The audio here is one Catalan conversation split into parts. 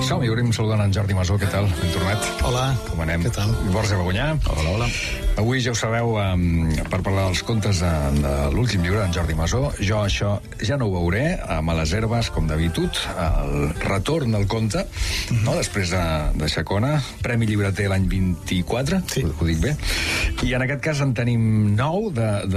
Som-hi, obrim saludant en Jordi Masó, què tal? Ben tornat. Hola. Com anem? Què tal? Borja Begunyà. Hola. Avui ja ho sabeu, per parlar dels contes de l'últim llibre d'en Jordi Masó. Jo això ja no ho veuré, a les herbes, com d'habitud, el retorn al conte, no? Després de Xacona, Premi Llibreter l'any 24, sí. Ho dic bé. I en aquest cas en tenim 9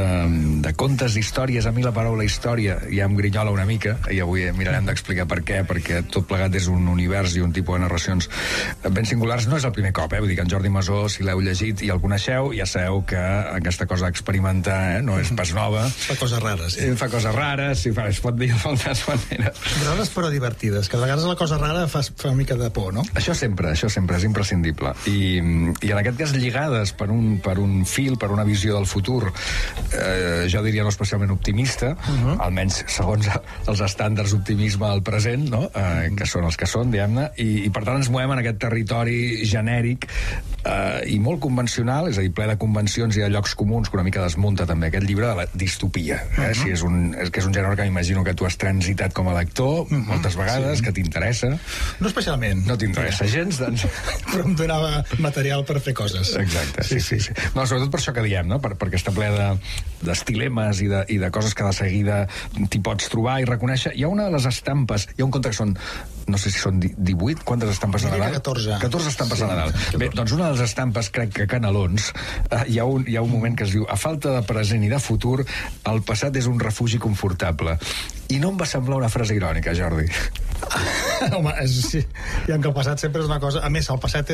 de contes d'històries. A mi la paraula història ja em grinyola una mica, i avui mirarem d'explicar per què, perquè tot plegat és un univers i un tipus de narracions ben singulars. No és el primer cop, vull dir que en Jordi Masó, si l'heu llegit i el coneixeu, ja sabeu que aquesta cosa d'experimentar no és pas nova. Fa coses rares, sí. Fa coses rares, es pot dir de moltes maneres. Rares però divertides, que de vegades la cosa rara fa una mica de por, no? Això sempre és imprescindible. I en aquest cas lligades per un fil, per una visió del futur, jo diria no especialment optimista, almenys segons els estàndards d'optimisme al present, no? Que són els que són, diguem-ne, i per tant ens movem en aquest territori genèric i molt convencional, és a dir, ple de convencions i de llocs comuns, que una mica desmunta també aquest llibre de la distopia. Si és un gènere que m'imagino que tu has transitat com a lector moltes vegades, que t'interessa. No especialment. No t'interessa gens, doncs. Però em donava material per fer coses. Exacte, sí. No, sobretot per això que diem, no? Perquè està ple d'estilemes i de coses que de seguida t'hi pots trobar i reconèixer. Hi ha una de les estampes, hi ha un conte que són, no sé si són 18, quantes estampes de Nadal? 14 estampes de Nadal. Bé, doncs una de les estampes, crec que Canelons, hi ha un moment que es diu: a falta de present i de futur, el passat és un refugi confortable. I no em va semblar una frase irònica, Jordi. Home, sí. I que el passat sempre és una cosa... A més, el passat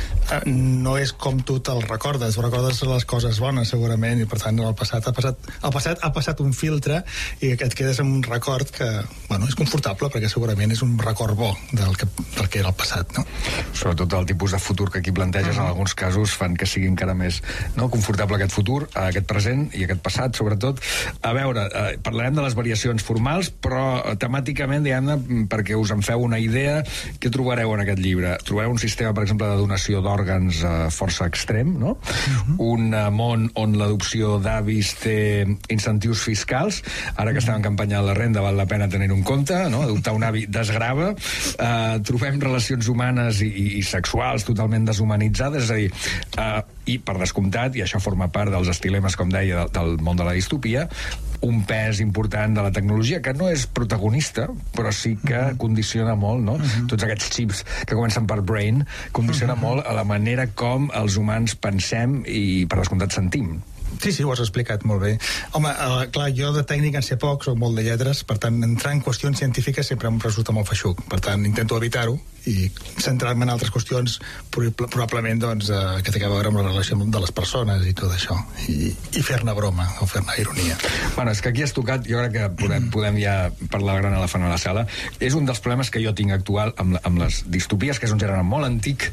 no és com tu te'l recordes. Recordes les coses bones, segurament, i per tant el passat ha passat un filtre i et quedes amb un record que, bueno, és confortable, perquè segurament és un record bo del que era el passat, no? Sobretot el tipus de futur que aquí planteges, en alguns casos fan que sigui encara més confortable aquest futur, aquest present i aquest passat, sobretot. A veure, parlarem de les variacions formals, però temàticament, diguem-ne, perquè us en feu una idea, què trobareu en aquest llibre? Trobareu un sistema, per exemple, de donació d'òrgans força extrem, no? Un món on l'adopció d'avis té incentius fiscals. Ara que estem en campanya de la renda, val la pena tenir un compte, no? Adoptar un avi desgrava. Trobem relacions humanes i sexuals totalment deshumanitzades, és a dir, i per descomptat, i això forma part dels estilemes, com deia, del món de la distopia, un pes important de la tecnologia, que no és protagonista, però sí que condiciona molt, no? Tots aquests xips que comencen per brain, condiciona molt a la manera com els humans pensem i, per descomptat, sentim. Sí, ho has explicat molt bé. Home, clar, jo de tècnica en sé poc, soc molt de lletres, per tant, entrar en qüestions científiques sempre em resulta molt feixuc. Per tant, intento evitar-ho i centrar-me en altres qüestions probablement, doncs, que té a veure amb la relació de les persones i tot això. I fer-ne broma, o fer-ne ironia. Bueno, és que aquí has tocat, jo crec que podem ja parlar del gran elefant a la sala. És un dels problemes que jo tinc actual amb les distopies, que és un gènere molt antic,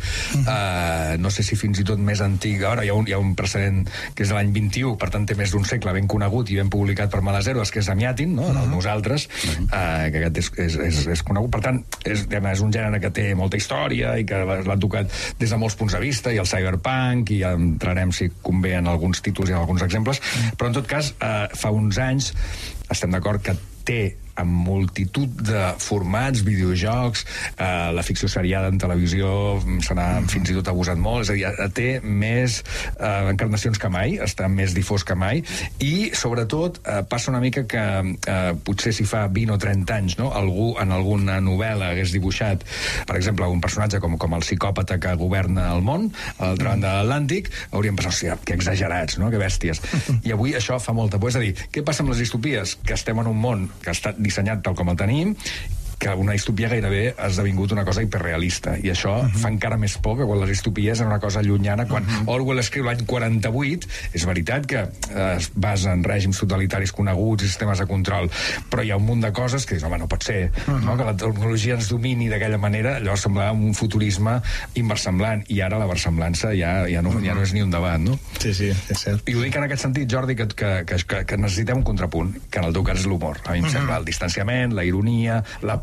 no sé si fins i tot més antic. Ara hi ha un precedent que és de l'any 21, per tant té més d'un segle, ben conegut i ben publicat per Males Herbes, que és Amiatin, no? Nosaltres, que aquest és conegut. Per tant, és un gènere que té molta història i que l'ha tocat des de molts punts de vista, i el cyberpunk, i ja entrarem, si convé, en alguns títols i en alguns exemples, però en tot cas, fa uns anys estem d'acord que té amb multitud de formats, videojocs, la ficció seriada en televisió se n'ha fins i tot abusat molt, és a dir, té més encarnacions que mai, està més difós que mai, i sobretot passa una mica que potser si fa 20 o 30 anys, no, algú en alguna novel·la hagués dibuixat, per exemple, un personatge com el psicòpata que governa el món a l'altra banda de l'Atlàntic, hauríem pensat, hòstia, que exagerats, no? Que bèsties. I avui això fa molta por. És a dir, què passa amb les distopies? Que estem en un món que ha estat dissenyat tal com el tenim, que una distopia gairebé ha esdevingut una cosa hiperrealista, i això fa encara més por que quan les distopies eren una cosa llunyana. Quan Orwell escriu l'any 48, és veritat que es basa en règims totalitaris coneguts i sistemes de control, però hi ha un munt de coses que dius, home, no pot ser, no? Que la tecnologia ens domini d'aquella manera. Allò semblava un futurisme inversemblant, i ara la versemblança ja no és ni un debat, no? Sí, és cert. I ho dic en aquest sentit, Jordi, que necessitem un contrapunt, que en el teu cas és l'humor. A mi em sembla el distanciament, la ironia, la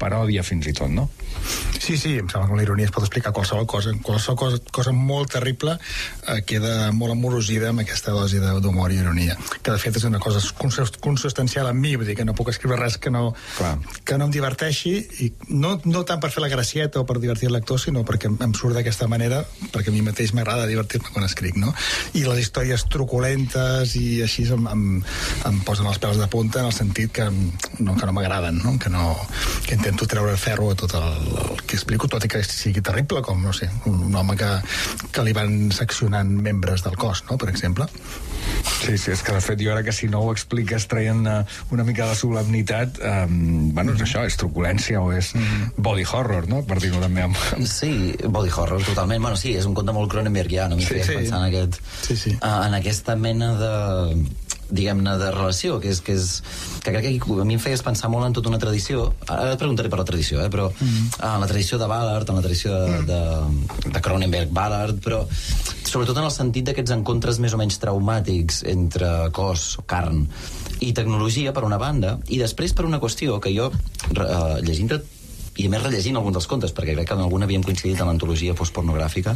paròdia fins i tot, no? Sí, em sembla que la ironia es pot explicar qualsevol cosa molt terrible queda molt amorosida amb aquesta dosi d'humor i ironia, que de fet és una cosa consustancial en mi, vull dir que no puc escriure res que no em diverteixi, i no tant per fer la gracieta o per divertir el lector, sinó perquè em surt d'aquesta manera, perquè a mi mateix m'agrada divertir-me quan escric, no? I les històries truculentes i així em posen els pèls de punta, en el sentit que no m'agraden, no? Que intento treure ferro a tot el que explico, tot i que sigui terrible, com, no sé, un home que li van seccionant membres del cos, no?, per exemple. Sí, és que de fet jo ara que si no ho expliques traient una mica de solemnitat, bueno, és això, és truculència o és body horror, no?, per dir-ho també Sí, body horror, totalment. Bueno, sí, és un conte molt Cronenbergià, no m'hi feia pensar en aquesta mena de, diguem-ne, de relació, que crec que a mi em feies pensar molt en tota una tradició. Ara et preguntaré per la tradició, però en la tradició de Ballard, en la tradició de Cronenberg-Ballard, però sobretot en el sentit d'aquests encontres més o menys traumàtics entre cos, carn i tecnologia, per una banda, i després per una qüestió que jo, llegint-te i a més rellegint alguns dels contes, perquè crec que en algun havíem coincidit en l'antologia postpornogràfica,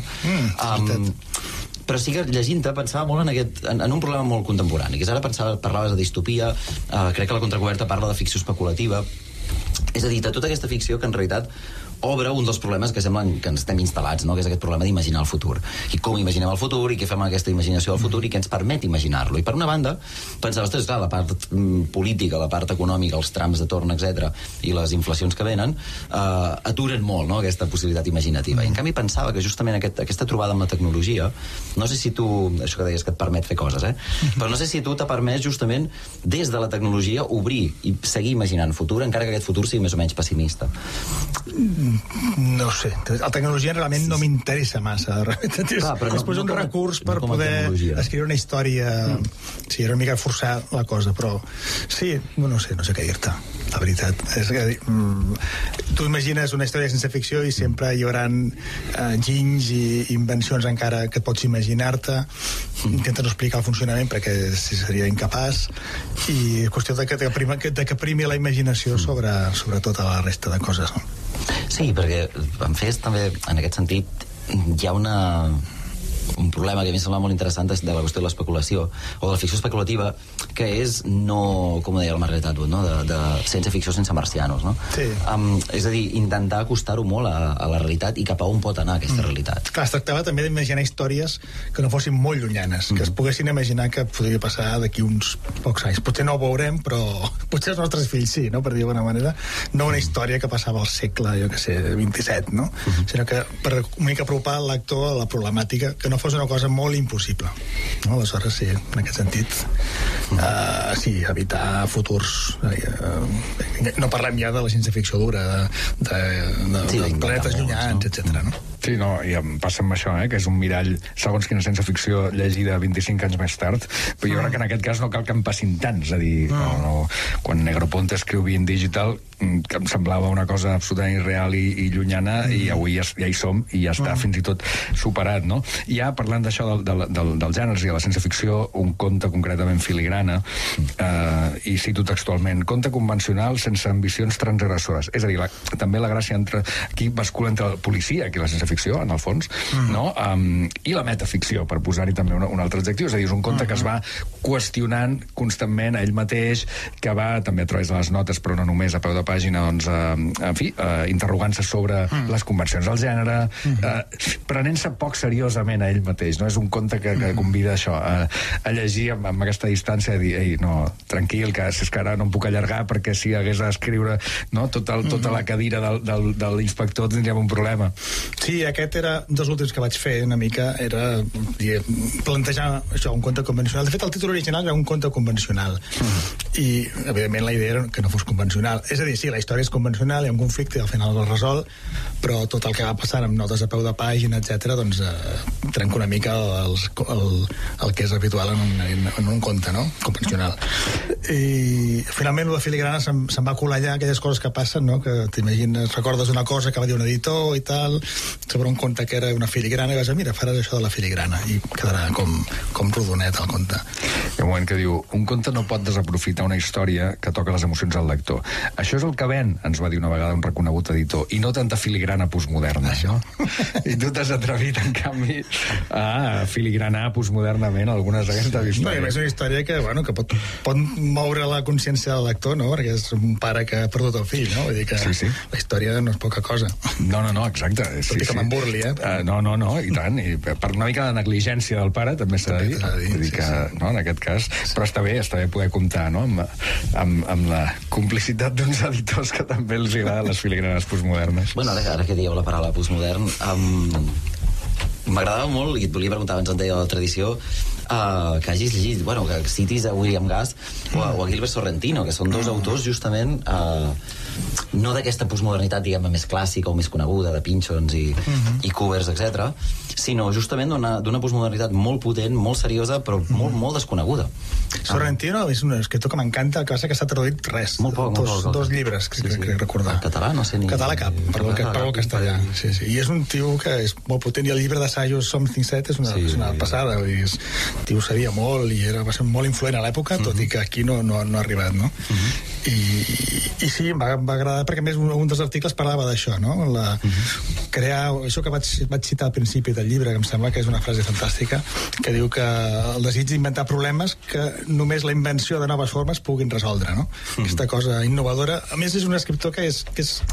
però sí que llegint-te pensava molt en un problema molt contemporani, que és ara parlaves de distopia, crec que la contracoberta parla de ficció especulativa, és a dir, de tota aquesta ficció que en realitat obre un dels problemes que semblen que ens estem instal·lats, no?, que és aquest problema d'imaginar el futur. I com imaginem el futur, i què fem amb aquesta imaginació del futur, i què ens permet imaginar-lo. I per una banda, pensava, ostres, clar, la part política, la part econòmica, els trams de torn, etc., i les inflacions que venen, aturen molt, no?, aquesta possibilitat imaginativa. I en canvi pensava que justament aquesta trobada amb la tecnologia, no sé si tu, això que deies que et permet fer coses, però no sé si tu t'ha permès justament, des de la tecnologia, obrir i seguir imaginant futur, encara que aquest futur sigui més o menys pessimista. No sé, la tecnologia realment no m'interessa massa, després un recurs per poder escriure una història, sí, era una mica forçar la cosa, però sí, no sé què dir-te, la veritat és que tu imagines una història sense ficció i sempre hi haurà ginys i invencions encara que pots imaginar-te, intenta no explicar el funcionament perquè seria incapaç, i és qüestió de que primi la imaginació sobre tota la resta de coses, no? Sí, perquè em fes també, en aquest sentit, hi ha un problema que a mi em sembla molt interessant de la qüestió de l'especulació, o de la ficció especulativa, que és no, com deia el Margaret Atwood, no?, de sense ficció sense marcianos, no? Sí. És a dir, intentar acostar-ho molt a la realitat i cap a on pot anar aquesta realitat. Clar, es tractava també d'imaginar històries que no fossin molt llunyanes, que es poguessin imaginar que podria passar d'aquí uns pocs anys. Potser no ho veurem, però potser els nostres fills sí, no?, per dir d'alguna manera. No una història que passava al segle, jo què sé, 27, no? Sinó que per una mica apropar el lector a la problemàtica, que no fos una cosa molt impossible, no? Aleshores sí, en aquest sentit sí, evitar futurs no parlem ja de la ciència-ficció dura de planetes llunyans, etc., no? Sí, no, i em passa amb això, que és un mirall, segons quina ciència-ficció llegida 25 anys més tard, però jo crec que en aquest cas no cal que em passin tants, és a dir, quan Negroponte escriu Being Digital, que em semblava una cosa absolutament irreal i llunyana, i avui ja hi som, i ja està fins i tot superat, no? I ja parlant d'això dels gèneres i de la ciència-ficció, un conte concretament filigrana, i cito textualment, conte convencional sense ambicions transgressores. És a dir, també la gràcia aquí bascula entre el policia, aquí la ciència-ficció, en el fons, no? I la metaficció, per posar-hi també un altre adjectiu. És a dir, és un conte que es va qüestionant constantment a ell mateix, que va, també a través de les notes, però no només a peu de pàgina, doncs, en fi, interrogant-se sobre les convencions del gènere, prenent-se poc seriosament a ell mateix, no? És un conte que convida això, a llegir amb aquesta distància, a dir, ei, no, tranquil, que és que ara no em puc allargar, perquè si hagués d'escriure, no, tota la cadira de l'inspector tindríem un problema. Sí, aquest era dels últims que vaig fer, una mica, era plantejar això, un conte convencional. De fet, el títol original era un conte convencional, i, evidentment, la idea era que no fos convencional. És a dir, sí, la història és convencional, hi ha un conflicte i al final el resol, però tot el que va passant amb notes a peu de pàgina, etc., doncs trenca una mica el que és habitual en un conte, no?, convencional. I finalment la filigrana se'n va colar allà, aquelles coses que passen, no? Que t'imagines, recordes una cosa que va dir un editor i tal, sobre un conte que era una filigrana, i vas a mira, faràs això de la filigrana, i quedarà com rodonet el conte. Hi ha un moment que diu, un conte no pot desaprofitar una història que toca les emocions al lector. Això és el que ven, ens va dir una vegada un reconegut editor, i no tanta filigrana postmoderna. Això. I tu t'has atrevit, en canvi, a filigranar postmodernament algunes d'aquestes històries. No, i és una història que, bueno, que pot moure la consciència del lector, no? Perquè és un pare que ha perdut el fill, no? Vull dir que sí. La història no és poca cosa. No, exacte. Tot i que me'n burli, No, i tant. I per una mica de negligència del pare, també s'ha de dir. Vull dir que, no, en aquest cas... Però està bé poder comptar, no?, amb la complicitat d'uns editors que també els agraden les filigranes postmodernes. Bueno, ara que dieu la paraula postmodern, m'agradava molt, i et volia preguntar abans on deia la tradició, que hagis llegit, bueno, que citis a William Gass o a Gilbert Sorrentino, que són dos autors justament no d'aquesta postmodernitat, diguem-ne, més clàssica o més coneguda, de Pynchons i Covers, etc., sinó justament d'una postmodernitat molt potent, molt seriosa, però molt desconeguda. Sorrentino és un escriptor que m'encanta, el que passa que s'ha traduït res. Molt poc. Dos llibres, crec recordar. En català no sé ni... Català cap, per el castellà. Sí. I és un tio que és molt potent, i el llibre d'assajos Something Set és una passada. El tio sabia molt i va ser molt influent a l'època, tot i que aquí no ha arribat, no? I sí, em va agradar, perquè a més un dels articles parlava d'això, no? Crear, això que vaig citar al principi del llibre, que em sembla que és una frase fantàstica, que diu que el desig d'inventar problemes que només la invenció de noves formes puguin resoldre, no? Aquesta cosa innovadora. A més, és un escriptor que és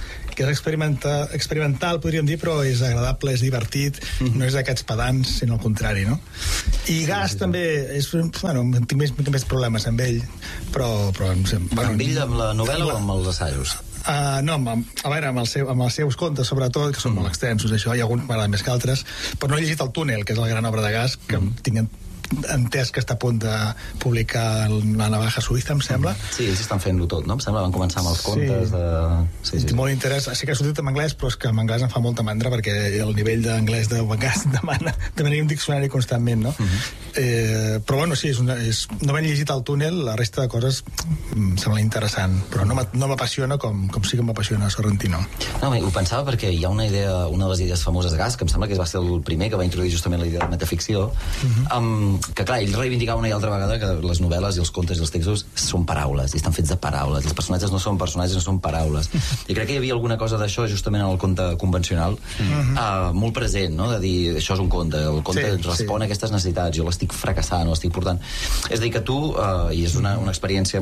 experimental, podríem dir, però és agradable, és divertit, no és d'aquests pedants, sinó al contrari, no? I Gass també és... Bueno, tinc més problemes amb ell, però amb ell, amb la novel·la o amb els assajos? No, a veure, amb els seus contes, sobretot, que són molt extensos, això, hi ha alguns m'agraden més que altres, però no he llegit El túnel, que és la gran obra de Gass, que tinc entès que està a punt de publicar La navaja suïssa, em sembla. Sí, ells estan fent-ho tot, no? Em sembla, van començar amb els contes de... Sí. Molt interès. Sí que ha sortit en anglès, però és que en anglès em fa molta mandra, perquè el nivell d'anglès de Gass demana un diccionari constantment, no? Però bueno, sí, no m'he llegit El túnel, la resta de coses em sembla interessant, però no m'apassiona com sí que m'apassiona Sorrentino. No, ho pensava perquè hi ha una de les idees famoses de Gass, que em sembla que va ser el primer que va introduir justament la idea de metaficció, que clar, ell reivindicava una i altra vegada que les novel·les i els contes i els textos són paraules, i estan fets de paraules, i els personatges no són personatges, no són paraules, i crec que hi havia alguna cosa d'això justament en el conte convencional, molt present, no?, de dir, això és un conte, el conte respon a aquestes necessitats, jo l'estic fracassant, o l'estic portant... És a dir, que tu, i és una experiència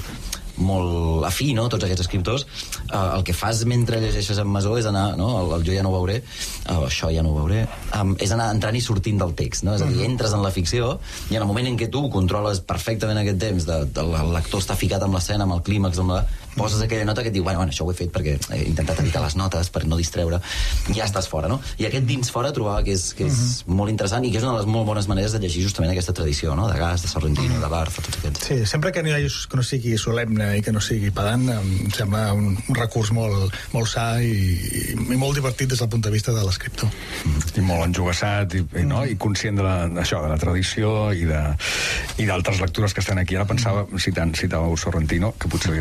molt afí, no?, tots aquests escriptors, el que fas mentre llegeixes en Masó és anar, no?, el jo ja no ho veuré, això ja no ho veuré, és anar entrant i sortint del text, no? És a dir, entres en la ficció i en el moment en què tu controles perfectament aquest temps, el lector està ficat amb l'escena, amb el clímax, poses aquella nota que et diu, bueno, això ho he fet perquè he intentat evitar les notes per no distreure, ja estàs fora, no? I aquest dins fora trobava que és molt interessant i que és una de les molt bones maneres de llegir justament aquesta tradició, no?, de Gass, de Sorrentino, de Barth, tots aquests. Sí, sempre que no sigui solemne i que no sigui pedant, em sembla un recurs molt sa i molt divertit des del punt de vista de l'escriptor. I molt enjogassat i conscient de la tradició i d'altres lectures que estan aquí. Ara pensava, citàveu Sorrentino, que potser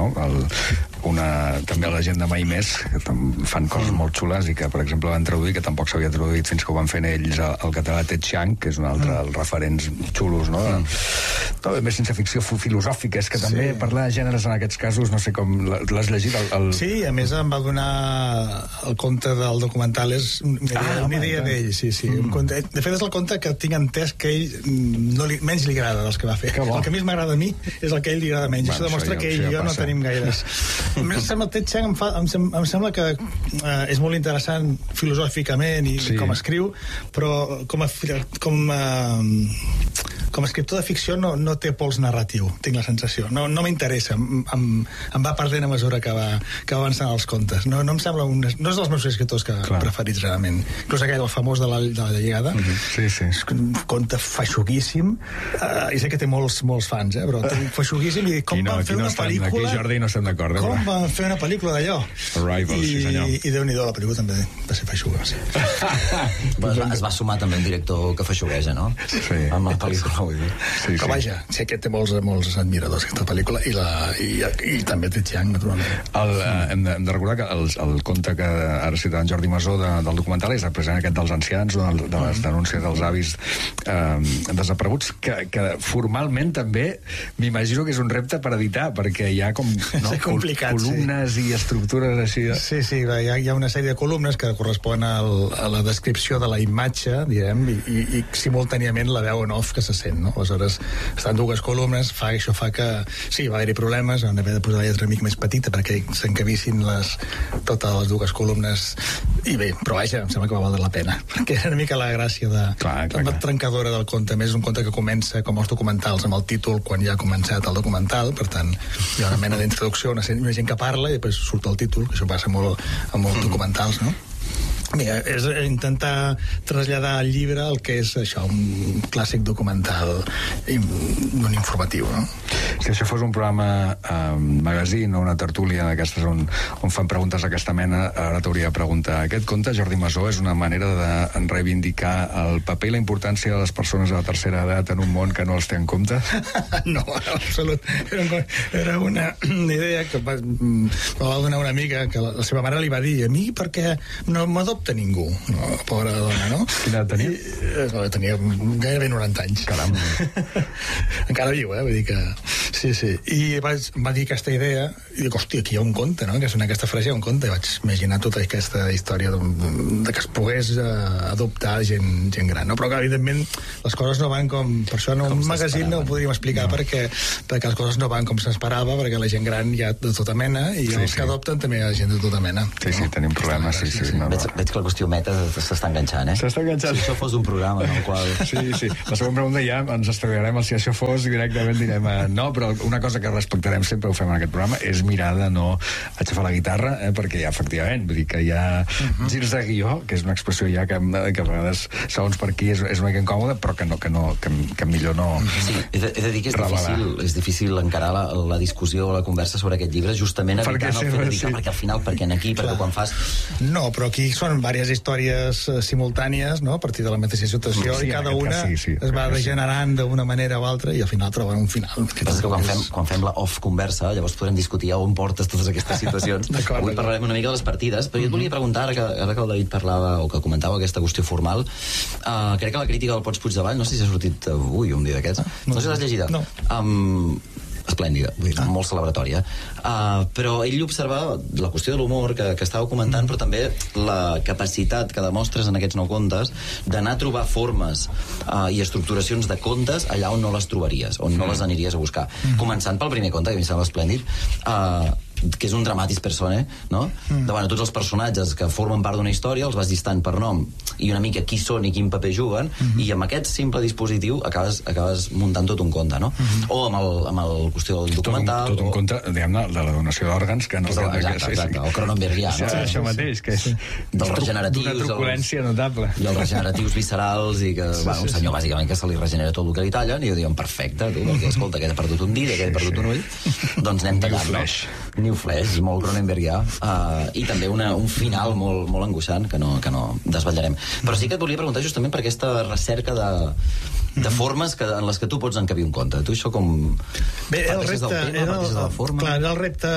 també la gent de Mai Més, que fan coses molt xules i que, per exemple, van traduir, que tampoc s'havia traduït fins que ho van fer ells al català, Ted Chiang, que és un altre dels referents xulos, no? Més sense ficció filosòfica, és que també parlar de gèneres en aquests casos, no sé com l'has llegit. Sí, a més em va donar el conte del documental, és una idea d'ell, sí. De fet, és el conte que tinc entès que ell menys li agrada dels que va fer. El que més m'agrada a mi és el que ell li agrada menys. Això demostra que ell i jo no tenim gaires. A més, el Ted Chiang em sembla que és molt interessant filosòficament i com escriu, però com a escriptor de ficció no té pols narratiu, tinc la sensació. No m'interessa, em va perdent a mesura que va avançant els contes. No em sembla no és dels meus escriptors preferits realment. Inclús aquell, el famós de la llegada, és un conte feixuguíssim, i sé que té molts fans, però feixuguíssim, i com van fer una pel·lícula... Aquí Jordi no estem d'acord. Com van fer una pel·lícula d'allò? Arrival, sí senyor. I Déu-n'hi-do, la pel·lícula també va ser feixuga, sí. Es va sumar també un director que feixugueja, no? Sí. Amb la pel·lícula vull dir. Però vaja, sí, aquest té molts admiradors, aquesta pel·lícula, i també té Chiang, naturalment. Hem de recordar que el conte que ara cita en Jordi Masó del documental és precisament aquest dels ancians, de les denúncies dels avis desapareguts, que formalment també m'imagino que és un repte per editar, perquè hi ha com columnes i estructures així. Sí, hi ha una sèrie de columnes que correspon a la descripció de la imatge, direm, i simultàniament la veu en off que se sent, no? Aleshores, estan dues columnes, això fa que sí, va haver-hi problemes, han d'haver de posar la lletra una mica més petita perquè s'encabissin totes les dues columnes, i bé, però vaja, em sembla que va valer la pena, perquè era una mica la gràcia de la trencadora del conte. A més, és un conte que comença com els documentals, amb el títol quan ja ha començat el documental, per tant, hi ha una mena d'introducció, una gent que parla i després surt el títol, que això passa molt amb molts documentals, no? Mira, és intentar traslladar al llibre el que és això, un clàssic documental un informatiu, no? Si això fos un programa magazine o una tertúlia d'aquestes on fan preguntes d'aquesta mena, ara t'hauria de preguntar, aquest conte, Jordi Masó, és una manera de reivindicar el paper i la importància de les persones de la tercera edat en un món que no els té en compte? No, en absolut. Era una idea que va donar una amiga que la seva mare li va dir, a mi perquè no m'adopta ningú, no? Pobra dona, no? Quina edat tenia? Tenia gairebé 90 anys. Caram. Encara viu, vull dir que... Sí. I va dir aquesta idea, i dic, hòstia, aquí hi ha un conte, no? Que és aquesta frase, hi ha un conte, i vaig imaginar tota aquesta història de que es pogués adoptar gent gran, no? Però que, evidentment, les coses no van com... Per això en un magazine no ho podríem explicar, perquè les coses no van com s'esperava, perquè la gent gran hi ha de tota mena, i els que adopten també hi ha gent de tota mena. Sí, tenim problemes, sí. Veig que la qüestió meta s'està enganxant, eh? S'està enganxant. Si això fos un programa en el qual... Sí. La següent pregunta ja ens estalviarem si això fos i directament direm no, però una cosa que respectarem sempre, ho fem en aquest programa, és mirar de no aixafar la guitarra, perquè ja, efectivament, vull dir que hi ha girs de guió, que és una expressió ja que a vegades, segons per aquí, és una mica incòmoda, però que millor no... Sí, he de dir que és difícil encarar la discussió o la conversa sobre aquest llibre, justament evitant el fet de dir perquè al final, perquè aquí, perquè quan fas... No, però aquí són diverses històries simultànies, no?, a partir de la mateixa situació, i cada una es va degenerant d'una manera o altra i al final troben un final. Quan fem la off-conversa, llavors podrem discutir on portes totes aquestes situacions. Avui parlarem una mica de les partides, però jo et volia preguntar, ara que el David parlava o que comentava aquesta qüestió formal, crec que la crítica del Pots Puigdevall, no sé si ha sortit avui un dia d'aquests, no sé si l'has llegida. No. Esplèndida, molt celebratòria, però ell observa la qüestió de l'humor que estava comentant, però també la capacitat que demostres en aquests 9 contes d'anar a trobar formes i estructuracions de contes allà on no les trobaries, on no les aniries a buscar, començant pel primer conte, que a mi em sembla esplèndid, que és un dramatis personae, no? Davant tots els personatges que formen part d'una història els vas llistant per nom i una mica qui són i quin paper juguen, i amb aquest simple dispositiu acabes muntant tot un conte, no? O amb el qüestió del documental, tot un conte, diguem-ne, de la donació d'òrgans, que no... Exacte, o Cronenbergià, no? Això mateix, que és dels regeneratius, d'una truculència notable, i els regeneratius viscerals, i que un senyor bàsicament que se li regenera tot el que li tallen, i jo diuen, perfecte, tu, perquè escolta, aquest ha perdut un dit, aquest ha perdut un ull, doncs anem tallant, no? New Flash, molt Cronenbergià, i també un final molt angoixant que no desvetllarem. Però sí que et volia preguntar justament per aquesta recerca de formes en les que tu pots encabir un conte. Tu això com... Bé, el repte era el repte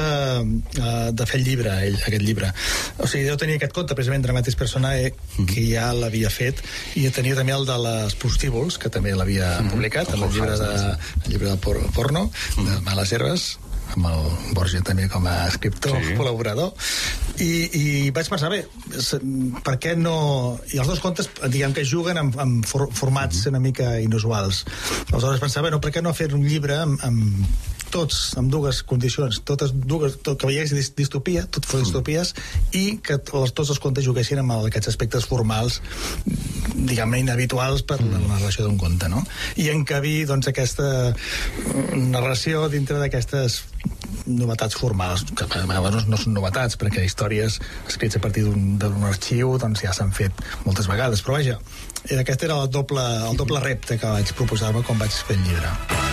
de fer el llibre, aquest llibre. O sigui, jo tenia aquest conte, precisament Dramatis Personae, que ja l'havia fet, i tenia també el de les prostíbuls, que també l'havia publicat, el llibre de porno, de Males Herbes, amb el Borja també com a escriptor col·laborador, i vaig pensar, bé, per què no... I els 2 contes, diguem que juguen amb formats una mica inusuals. Aleshores pensava, bé, per què no fer un llibre amb amb dues condicions, tot que veiés distopia, tot fos distopies, i que tots els contes juguessin amb aquests aspectes formals, diguem-ne, inhabituals per la narració d'un conte, no? I encabir, doncs, aquesta narració dintre d'aquestes novetats formals, que a vegades no són novetats, perquè històries escrites a partir d'un arxiu doncs ja s'han fet moltes vegades, però vaja, aquest era el doble repte que vaig proposar-me quan vaig fer el llibre.